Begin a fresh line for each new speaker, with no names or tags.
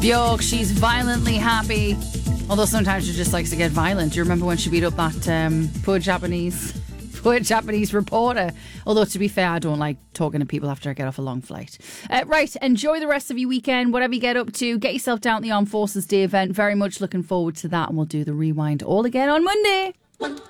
Bjork, she's violently happy. Although sometimes she just likes to get violent. Do you remember when she beat up that poor Japanese reporter? Although, to be fair, I don't like talking to people after I get off a long flight. Right, enjoy the rest of your weekend. Whatever you get up to, get yourself down at the Armed Forces Day event. Very much looking forward to that. And we'll do the rewind all again on Monday.